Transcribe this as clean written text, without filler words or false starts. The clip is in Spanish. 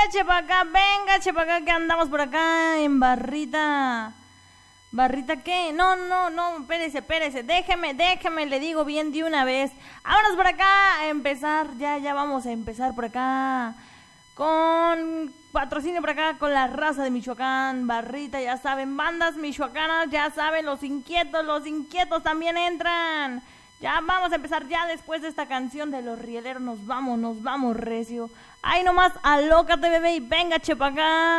venga, chepa acá, que andamos por acá en Barrita. ¿Barrita qué? No, espérese, déjeme, le digo bien de una vez. Vámonos por acá a empezar, ya vamos a empezar por acá. Con patrocinio por acá, con la raza de Michoacán, Barrita, ya saben, bandas michoacanas, ya saben, los inquietos también entran. Ya vamos a empezar ya después de esta canción de los rieleros, nos vamos recio. Ay nomás, alócate bebé y venga chepa acá.